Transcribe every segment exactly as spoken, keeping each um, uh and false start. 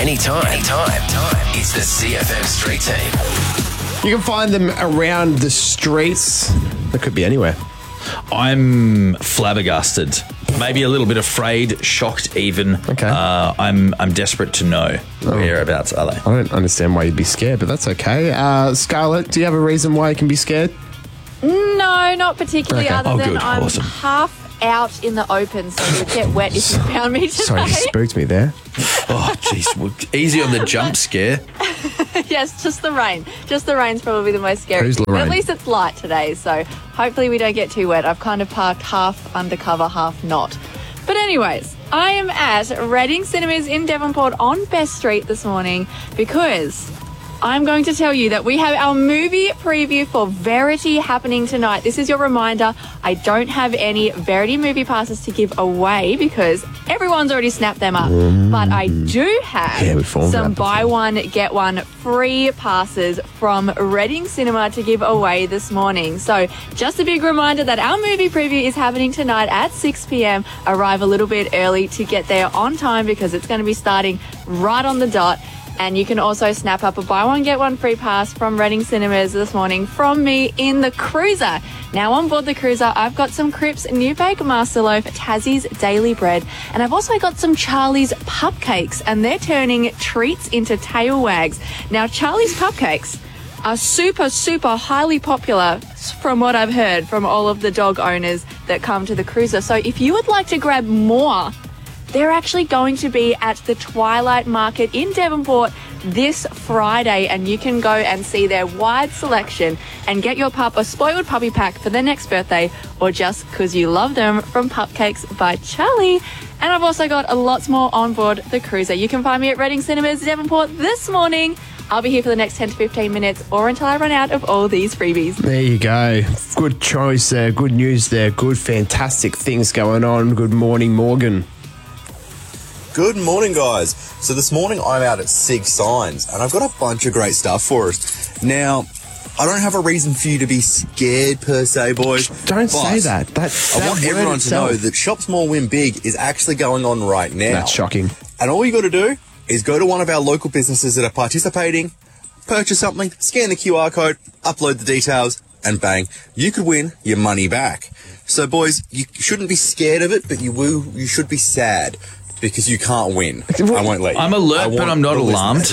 anytime. Anytime. It's the C F M Street Team. You can find them around the streets. That could be anywhere. I'm flabbergasted. Maybe a little bit afraid, shocked even. Okay. Uh, I'm I'm desperate to know Oh. whereabouts are they. I don't understand why you'd be scared, but that's okay. Uh, Scarlett, do you have a reason why you can be scared? No, not particularly, Okay. other Oh, than good. I'm Awesome. half out in the open, so you'd get wet if you found me today. Sorry, you spooked me there. Oh, jeez. Well, easy on the jump scare. Yes, just the rain. Just the rain's probably the most scary. Who's thing. But Lorraine? at least it's light today, so hopefully we don't get too wet. I've kind of parked half undercover, half not. But anyways, I am at Reading Cinemas in Devonport on Best Street this morning because I'm going to tell you that we have our movie preview for Verity happening tonight. This is your reminder. I don't have any Verity movie passes to give away because everyone's already snapped them up. Mm. But I do have Yeah, we formed some that buy before. one, get one free passes from Reading Cinema to give away this morning. So just a big reminder that our movie preview is happening tonight at six p.m. Arrive a little bit early to get there on time because it's going to be starting right on the dot. And you can also snap up a buy one, get one free pass from Reading Cinemas this morning from me in the Cruiser. Now on board the Cruiser, I've got some Cripps New Bake Master Loaf, Tassie's Daily Bread, and I've also got some Charlie's Pupcakes, and they're turning treats into tail wags. Now, Charlie's Pupcakes are super, super highly popular from what I've heard from all of the dog owners that come to the Cruiser. So if you would like to grab more, they're actually going to be at the Twilight Market in Devonport this Friday, and you can go and see their wide selection and get your pup a spoiled puppy pack for their next birthday or just because you love them from Pupcakes by Charlie. And I've also got a lots more on board the Cruiser. You can find me at Reading Cinemas Devonport this morning. I'll be here for the next ten to fifteen minutes or until I run out of all these freebies. There you go. Good choice there. Good news there. Good, fantastic things going on. Good morning, Morgan. Good morning, guys. So this morning I'm out at Sig Signs and I've got a bunch of great stuff for us. Now, I don't have a reason for you to be scared per se, boys. Don't but say that. That, I that want word everyone itself. to know that Shop Small Win Big is actually going on right now. That's shocking. And all you got to do is go to one of our local businesses that are participating, purchase something, scan the Q R code, upload the details, and bang, you could win your money back. So, boys, you shouldn't be scared of it, but you will. You should be sad. Because you can't win. I won't let you. I'm alert, I but want I'm not the alarmed.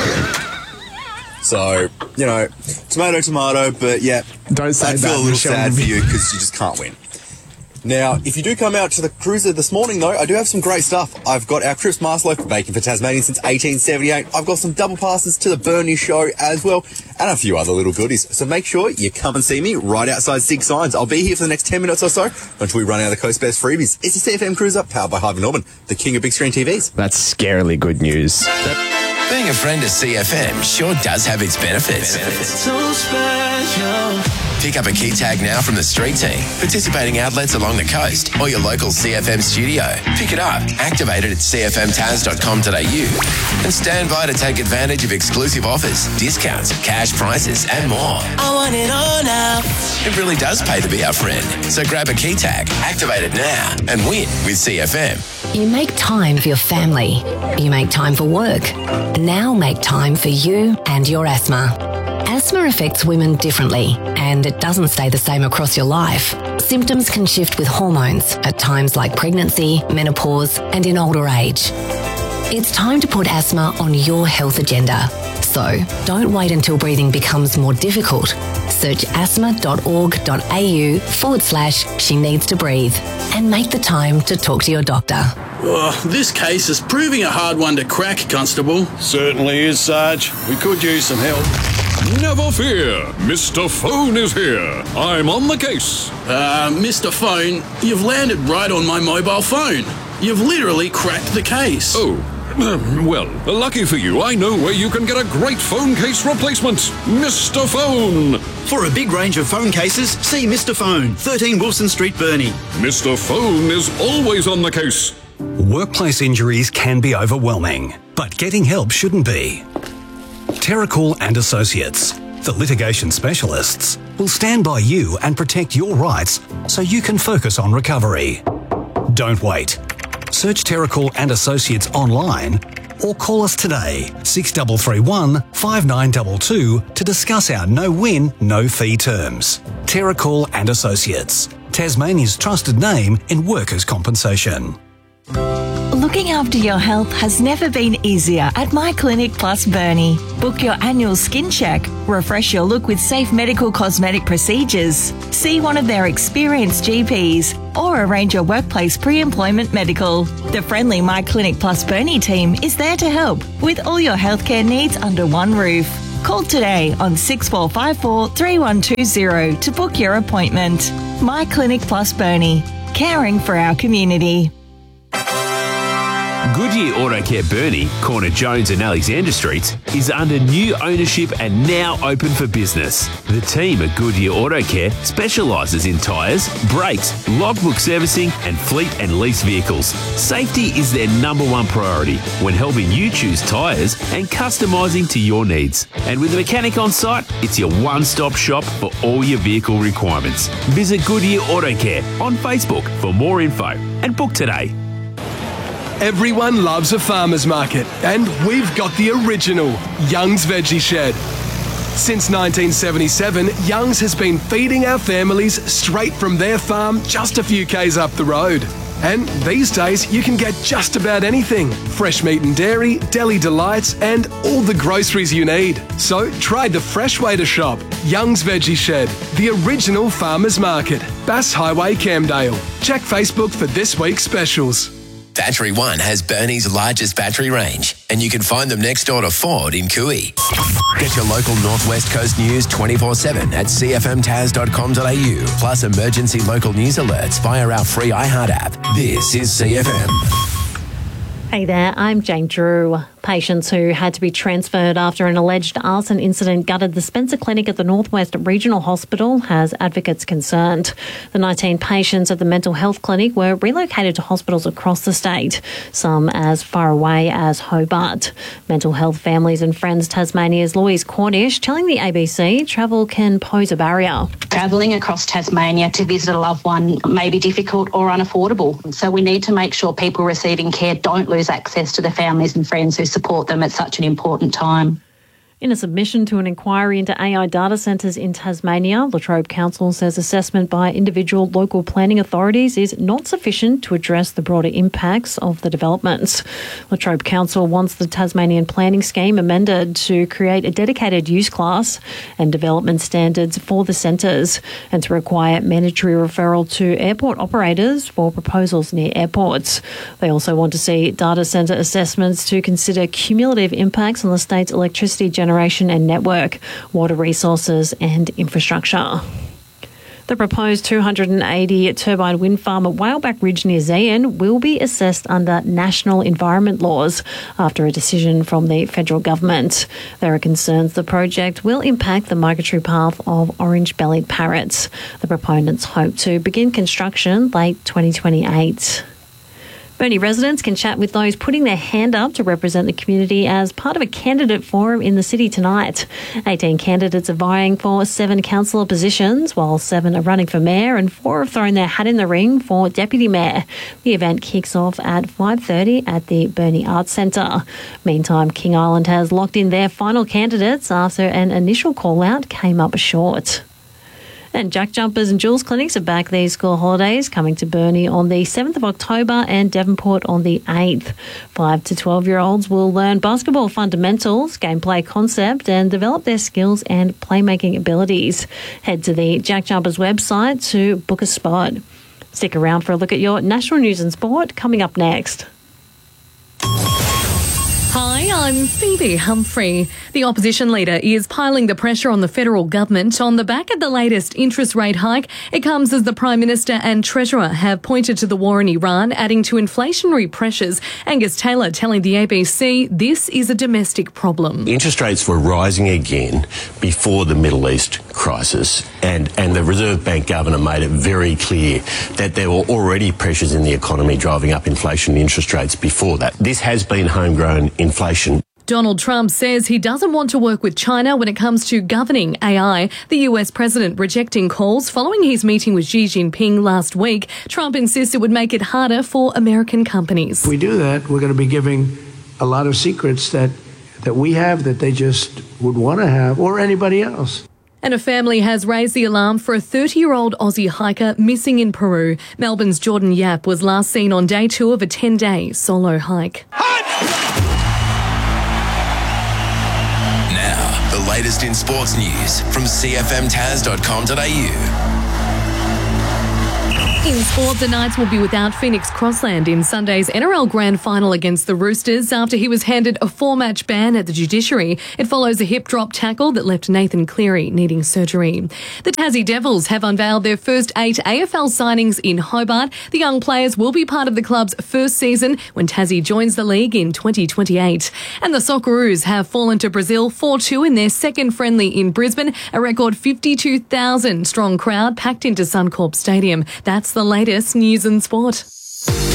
So, you know, tomato, tomato, but yeah. Don't say I that, feel a little Michelle. sad for you because you just can't win. Now, if you do come out to the Cruiser this morning, though, I do have some great stuff. I've got our Cripps Master Loaf Bacon for Tasmania since eighteen seventy-eight. I've got some double passes to the Burnley show as well, and a few other little goodies. So make sure you come and see me right outside Sig Signs. I'll be here for the next ten minutes or so until we run out of the Coast Best freebies. It's the C F M Cruiser, powered by Harvey Norman, the king of big screen T Vs. That's scarily good news. Being a friend of C F M sure does have its benefits. So special. Pick up a key tag now from the Street Team, participating outlets along the coast or your local C F M studio. Pick it up, activate it at c f m taz dot com dot a u and stand by to take advantage of exclusive offers, discounts, cash prices and more. I want it all now. It really does pay to be our friend. So grab a key tag, activate it now and win with C F M. You make time for your family. You make time for work. Now make time for you and your asthma. Asthma affects women differently, and it doesn't stay the same across your life. Symptoms can shift with hormones at times like pregnancy, menopause, and in older age. It's time to put asthma on your health agenda. So don't wait until breathing becomes more difficult. Search asthma.org.au forward slash she needs to breathe and make the time to talk to your doctor. Oh, this case is proving a hard one to crack, Constable. Certainly is, Sarge. We could use some help. Never fear, Mister Phone is here. I'm on the case. Uh, Mister Phone, you've landed right on my mobile phone. You've literally cracked the case. Oh, well, lucky for you, I know where you can get a great phone case replacement. Mister Phone. For a big range of phone cases, see Mister Phone, thirteen Wilson Street, Burnie. Mister Phone is always on the case. Workplace injuries can be overwhelming, but getting help shouldn't be. Terracool and Associates, the litigation specialists, will stand by you and protect your rights so you can focus on recovery. Don't wait. Search Terracool and Associates online or call us today, six three three one, five nine two two, to discuss our no-win, no-fee terms. Terracall and Associates, Tasmania's trusted name in workers' compensation. Looking after your health has never been easier at My Clinic Plus Burnie. Book your annual skin check, refresh your look with safe medical cosmetic procedures, see one of their experienced G Ps, or arrange your workplace pre-employment medical. The friendly My Clinic Plus Burnie team is there to help with all your healthcare needs under one roof. Call today on six four five four, three one two zero to book your appointment. My Clinic Plus Burnie, caring for our community. Goodyear Auto Care Burnie, corner Jones and Alexander Streets, is under new ownership and now open for business. The team at Goodyear Auto Care specialises in tyres, brakes, logbook servicing and fleet and lease vehicles. Safety is their number one priority when helping you choose tyres and customising to your needs. And with a mechanic on site, it's your one-stop shop for all your vehicle requirements. Visit Goodyear Auto Care on Facebook for more info and book today. Everyone loves a farmer's market, and we've got the original, Young's Veggie Shed. Since nineteen seventy-seven, Young's has been feeding our families straight from their farm just a few k's up the road. And these days, you can get just about anything. Fresh meat and dairy, deli delights, and all the groceries you need. So try the fresh way to shop. Young's Veggie Shed, the original farmer's market. Bass Highway, Camdale. Check Facebook for this week's specials. Battery One has Burnie's largest battery range, and you can find them next door to Ford in Cooey. Get your local Northwest Coast news twenty-four seven at c f m tas dot com dot a u, plus emergency local news alerts via our free iHeart app. This is C F M. Hey there, I'm Jane Drew. Patients who had to be transferred after an alleged arson incident gutted the Spencer Clinic at the Northwest Regional Hospital has advocates concerned. The nineteen patients at the mental health clinic were relocated to hospitals across the state, some as far away as Hobart. Mental Health Families and Friends Tasmania's Louise Cornish telling the A B C travel can pose a barrier. Travelling across Tasmania to visit a loved one may be difficult or unaffordable, so we need to make sure people receiving care don't lose access to the families and friends who support them at such an important time. In a submission to an inquiry into A I data centres in Tasmania, La Trobe Council says assessment by individual local planning authorities is not sufficient to address the broader impacts of the developments. La Trobe Council wants the Tasmanian planning scheme amended to create a dedicated use class and development standards for the centres, and to require mandatory referral to airport operators for proposals near airports. They also want to see data centre assessments to consider cumulative impacts on the state's electricity generation generation and network, water resources and infrastructure. The proposed two hundred eighty turbine wind farm at Whaleback Ridge near Zayan will be assessed under national environment laws after a decision from the federal government. There are concerns the project will impact the migratory path of orange-bellied parrots. The proponents hope to begin construction late twenty twenty-eight. Burnie residents can chat with those putting their hand up to represent the community as part of a candidate forum in the city tonight. eighteen candidates are vying for seven councillor positions, while seven are running for mayor and four have thrown their hat in the ring for deputy mayor. The event kicks off at five thirty at the Burnie Arts Centre. Meantime, King Island has locked in their final candidates after an initial call-out came up short. And Jack Jumpers and Jules Clinics are back these school holidays, coming to Burnie on the seventh of October and Devonport on the eighth. five to twelve-year-olds will learn basketball fundamentals, gameplay concept and develop their skills and playmaking abilities. Head to the Jack Jumpers website to book a spot. Stick around for a look at your national news and sport coming up next. Hi, I'm Phoebe Humphrey. The opposition leader is piling the pressure on the federal government on the back of the latest interest rate hike. It comes as the Prime Minister and Treasurer have pointed to the war in Iran, adding to inflationary pressures. Angus Taylor telling the A B C this is a domestic problem. Interest rates were rising again before the Middle East crisis, and, and the Reserve Bank Governor made it very clear that there were already pressures in the economy driving up inflation and interest rates before that. This has been homegrown inflation. Donald Trump says he doesn't want to work with China when it comes to governing A I. The U S president rejecting calls following his meeting with Xi Jinping last week. Trump insists it would make it harder for American companies. If we do that, we're going to be giving a lot of secrets that, that we have that they just would want to have, or anybody else. And a family has raised the alarm for a thirty-year-old Aussie hiker missing in Peru. Melbourne's Jordan Yap was last seen on day two of a ten-day solo hike. Now, the latest in sports news from c f m taz dot com dot a u. In sport, the Knights will be without Phoenix Crossland in Sunday's N R L Grand Final against the Roosters after he was handed a four-match ban at the judiciary. It follows a hip drop tackle that left Nathan Cleary needing surgery. The Tassie Devils have unveiled their first eight A F L signings in Hobart. The young players will be part of the club's first season when Tassie joins the league in twenty twenty-eight. And the Socceroos have fallen to Brazil four two in their second friendly in Brisbane. A record fifty-two thousand strong crowd packed into Suncorp Stadium. That's the latest news and sport.